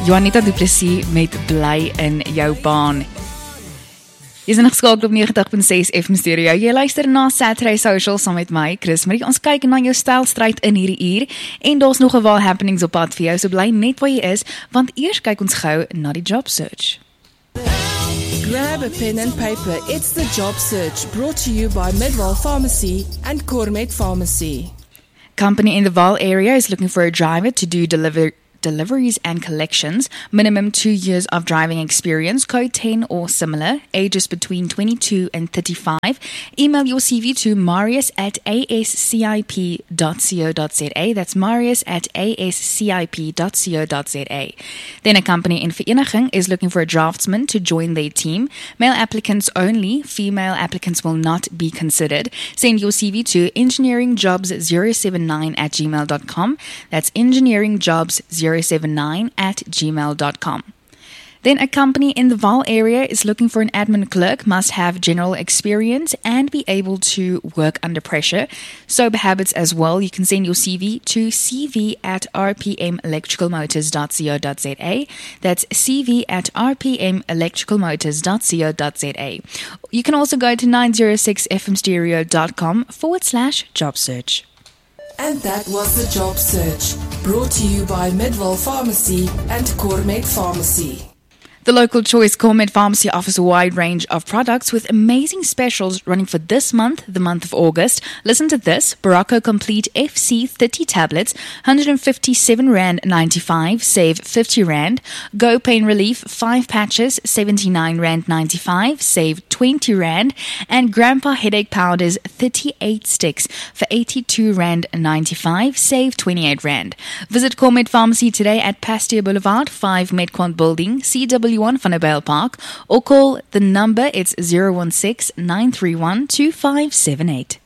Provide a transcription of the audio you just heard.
Juanita Du Plessis met Bly in jou baan. Jy is ingeskakel op 90.6 FM Stereo. Jy luister na Saturday Social saam met my, Chris Marie. Ons kyk na jou stylstryd in hierdie uur en daar's nog 'n waar happenings op pad vir jou, so bly net waar jy is, want eers kyk ons gou na die job search. Grab a pen and paper. It's the job search, brought to you by Midwell Pharmacy and Cormet Pharmacy. Company in the Vaal area is looking for a driver to do deliveries and collections, minimum 2 years of driving experience, code 10 or similar, ages between 22 and 35. Email your CV to marius@ascip.co.za. That's marius@ascip.co.za. Then a company in Vereniging is looking for a draftsman to join their team. Male applicants only, female applicants will not be considered. Send your CV to engineeringjobs079@gmail.com. That's engineeringjobs079@gmail.com. Then a company in the Vaal area is looking for an admin clerk, must have general experience and be able to work under pressure. Sober habits as well. You can send your CV to cv@rpmelectricalmotors.co.za. That's cv@rpmelectricalmotors.co.za. You can also go to 906fmstereo.com/job search. And that was the job search, brought to you by Midwell Pharmacy and Cormet Pharmacy. The local choice Cormet Pharmacy offers a wide range of products with amazing specials running for this month, the month of August. Listen to this: Barocco Complete FC 30 tablets, R157.95, save R50. Go Pain Relief 5 patches, R79.95, save R20. And Grandpa Headache Powders 38 sticks for R82.95, save R28. Visit Cormet Pharmacy today at Pasteur Boulevard, 5 Medquant Building, CW1 Van der Bijl Park, or call the number, it's 016-931-2578.